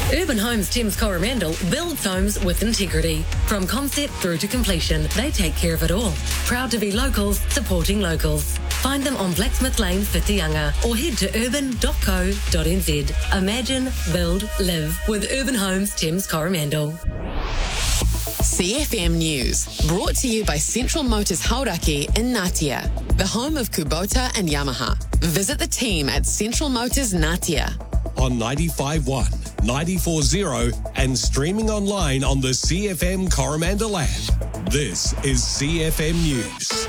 Urban Homes Thames Coromandel builds homes with integrity. From concept through to completion, they take care of it all. Proud to be locals, supporting locals. Find them on Blacksmith Lane, Whitianga, or head to urban.co.nz. Imagine, build, live with Urban Homes Thames Coromandel. CFM News, brought to you by Central Motors Hauraki in Ngatea, the home of Kubota and Yamaha. Visit the team at Central Motors Ngatea. On 95.1, 94.0 and streaming online on the CFM Coromandel app. This is CFM News.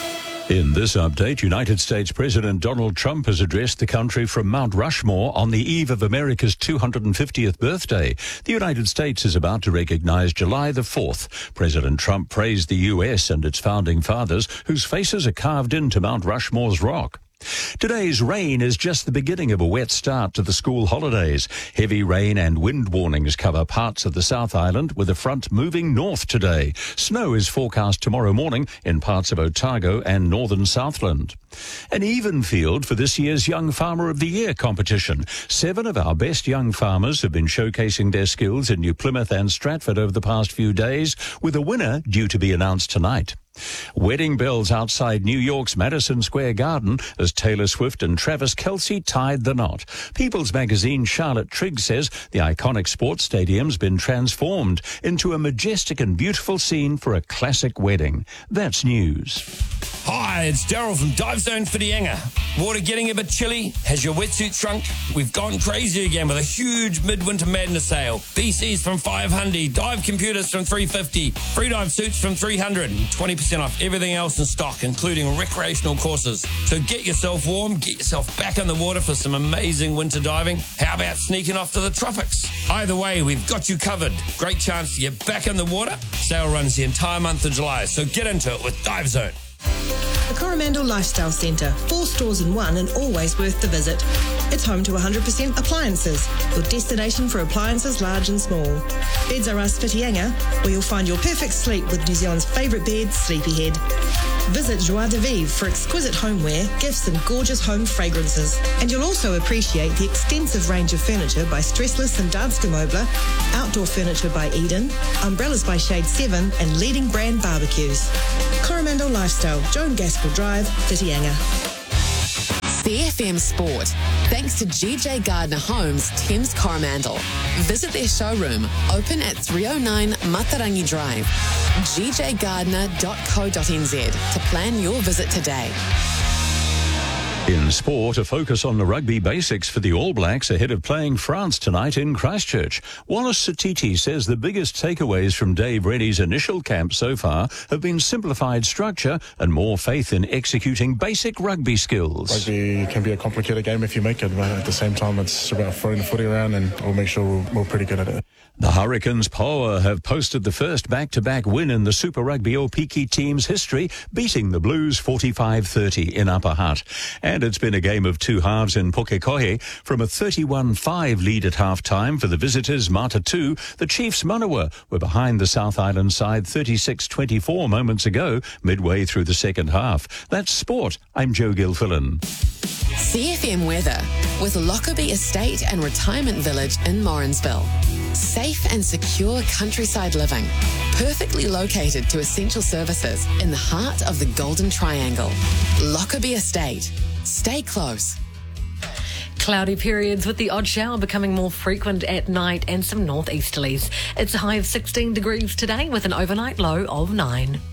In this update, United States President Donald Trump has addressed the country from Mount Rushmore on the eve of America's 250th birthday. The United States is about to recognize July the 4th. President Trump praised the U.S. and its founding fathers, whose faces are carved into Mount Rushmore's rock. Today's rain is just the beginning of a wet start to the school holidays. Heavy rain and wind warnings cover parts of the South Island, with a front moving north today. Snow is forecast tomorrow morning in parts of Otago and northern Southland. An even field for this year's Young Farmer of the Year competition. 7 of our best young farmers have been showcasing their skills in New Plymouth and Stratford over the past few days, with a winner due to be announced tonight. Wedding bells outside New York's Madison Square Garden as Taylor Swift and Travis Kelce tied the knot. People's Magazine Charlotte Trigg says the iconic sports stadium's been transformed into a majestic and beautiful scene for a classic wedding. That's news. Hi, it's Daryl from Dive Zone Whitianga. Water getting a bit chilly? Has your wetsuit shrunk? We've gone crazy again with a huge midwinter madness sale. BCs from $500, dive computers from $350, free dive suits from $300, and 20% off everything else in stock, including recreational courses. So get yourself warm, get yourself back in the water for some amazing winter diving. How about sneaking off to the tropics? Either way, we've got you covered. Great chance to get back in the water. Sale runs the entire month of July, so get into it with Dive Zone. The Coromandel Lifestyle Centre, 4 stores in one and always worth the visit. It's home to 100% appliances, your destination for appliances large and small. Beds R Us Whitianga, where you'll find your perfect sleep with New Zealand's favourite bed, Sleepyhead. Visit Joie de Vivre for exquisite homeware, gifts and gorgeous home fragrances. And you'll also appreciate the extensive range of furniture by Stressless and Danske Möbler, outdoor furniture by Eden, umbrellas by Shade 7 and leading brand barbecues. Coromandel Lifestyle, Joan Gaskell Drive, Whitianga. CFM Sport, thanks to GJ Gardner Homes Thames Coromandel. Visit their showroom, open at 309 Matarangi Drive, gjgardner.co.nz to plan your visit today. In sport, a focus on the rugby basics for the All Blacks ahead of playing France tonight in Christchurch. Wallace Satiti says the biggest takeaways from Dave Rennie's initial camp so far have been simplified structure and more faith in executing basic rugby skills. Rugby can be a complicated game if you make it, but at the same time it's about throwing the footy around and we'll make sure we're pretty good at it. The Hurricanes Poa have posted the first back-to-back win in the Super Rugby Opiki team's history, beating the Blues 45-30 in Upper Hutt. And it's been a game of two halves in Pukekohe. From a 31-5 lead at half-time for the visitors, Mata 2, the Chiefs Manawa were behind the South Island side 36-24 moments ago, midway through the second half. That's sport. I'm Joe Gilfillan. CFM weather with Lockerbie Estate and Retirement Village in Morrinsville. Safe and secure countryside living, perfectly located to essential services in the heart of the Golden Triangle. Lockerbie Estate. Stay close. Cloudy periods with the odd shower becoming more frequent at night and some northeasterlies. It's a high of 16 degrees today with an overnight low of 9.